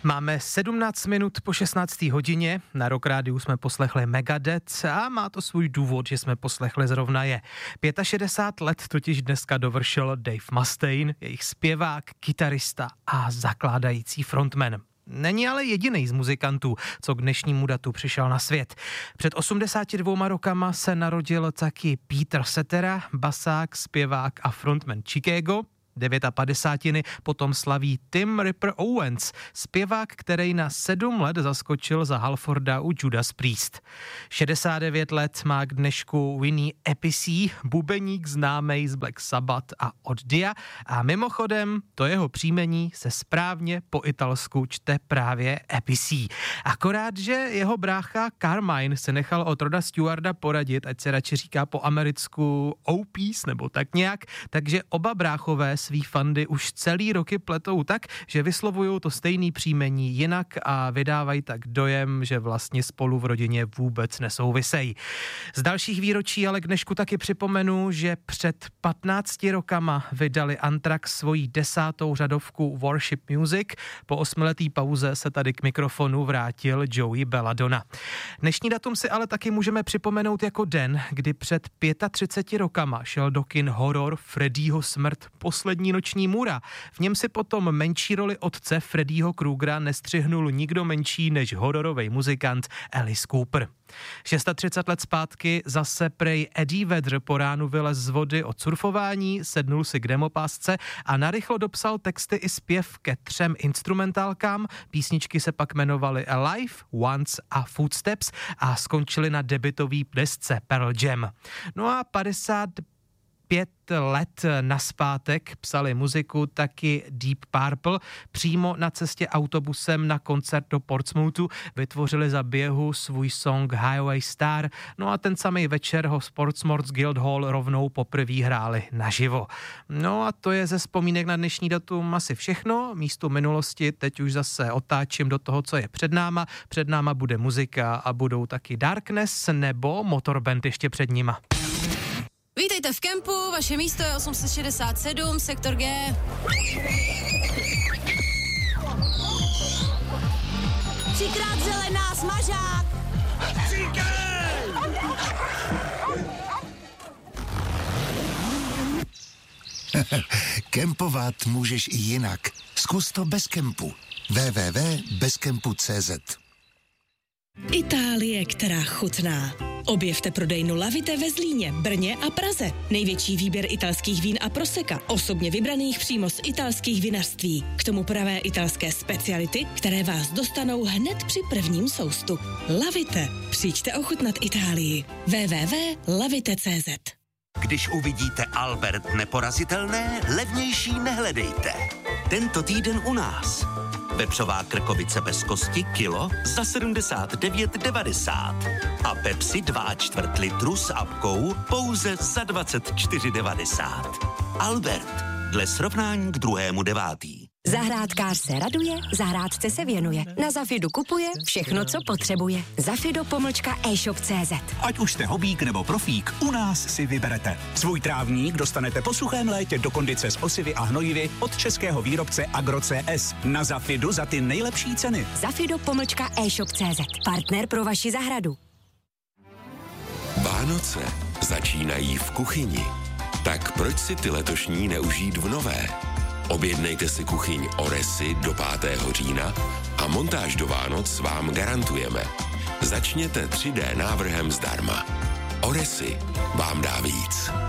Máme 17 minut po 16. hodině, na Rock Rádiu jsme poslechli Megadeth a má to svůj důvod, že jsme poslechli zrovna je. 65 let totiž dneska dovršil Dave Mustaine, jejich zpěvák, kytarista a zakládající frontman. Není ale jediný z muzikantů, co k dnešnímu datu přišel na svět. Před 82 rokama se narodil taky Peter Cetera, basák, zpěvák a frontman Chicago. 59 potom slaví Tim Ripper Owens, zpěvák, který na 7 let zaskočil za Halforda u Judas Priest. 69 let má k dnešku Vinnie Appice, bubeník známej z Black Sabbath a od Dia, a mimochodem to jeho příjmení se správně po italsku čte právě Appice. Akorát, že jeho brácha Carmine se nechal od Roda Stewarda poradit, ať se radši říká po americku Opie nebo tak nějak, takže oba bráchové svý fandy už celý roky pletou tak, že vyslovujou to stejný příjmení jinak a vydávají tak dojem, že vlastně spolu v rodině vůbec nesouvisejí. Z dalších výročí ale k dnešku taky připomenu, že před 15 rokama vydali Anthrax svoji 10. řadovku Worship Music. Po 8letý pauze se tady k mikrofonu vrátil Joey Belladonna. Dnešní datum si ale taky můžeme připomenout jako den, kdy před 35 rokama šel do kin horor Freddyho smrt Poslední noční můra. V něm si potom menší roli otce Freddyho Krugera nestřihnul nikdo menší než hororový muzikant Alice Cooper. 36 let zpátky zase prej Eddie Vedder po ránu vylez z vody od surfování, sednul si k demopásce a narychlo dopsal texty i zpěv ke 3 instrumentálkám. Písničky se pak jmenovaly Alive, Once a Footsteps a skončily na debutový desce Pearl Jam. No a 55 let nazpátek psali muziku taky Deep Purple. Přímo na cestě autobusem na koncert do Portsmouthu vytvořili za běhu svůj song Highway Star, no a ten samý večer ho z Portsmouth Guildhall rovnou poprvé hráli naživo. No a to je ze vzpomínek na dnešní datum asi všechno. Místo minulosti teď už zase otáčím do toho, co je před náma. Před náma bude muzika a budou taky Darkness nebo Motorband ještě před nima. Vítejte v kempu, vaše místo je 867, sektor G. Třikrát zelená, smažák! Kempovat můžeš i jinak. Zkus to bez kempu. www.bezkempu.cz. Itálie, která chutná. Objevte prodejnu Lavite ve Zlíně, Brně a Praze. Největší výběr italských vín a proseka, osobně vybraných přímo z italských vinařství. K tomu pravé italské speciality, které vás dostanou hned při prvním soustu. Lavite. Přijďte ochutnat Itálii. www.lavite.cz. Když uvidíte Albert neporazitelné, levnější nehledejte. Tento týden u nás. Vepřová krkovice bez kosti kilo za 79,90 a Pepsi 2,25 litru s apkou pouze za 24,90. Albert, dle srovnání k 2.9. Zahrádkář se raduje, zahrádce se věnuje. Na Zafidu kupuje všechno, co potřebuje. Zafido-e-shop.cz. Ať už jste hobík nebo profík, u nás si vyberete. Svůj trávník dostanete po suchém létě do kondice s osivy a hnojivy od českého výrobce Agro-CS. Na Zafidu za ty nejlepší ceny. Zafido-e-shop.cz. Partner pro vaši zahradu. Vánoce začínají v kuchyni. Tak proč si ty letošní neužít v nové? Objednejte si kuchyň Oresy do 5. října a montáž do Vánoc vám garantujeme. Začněte 3D návrhem zdarma. Oresy vám dá víc.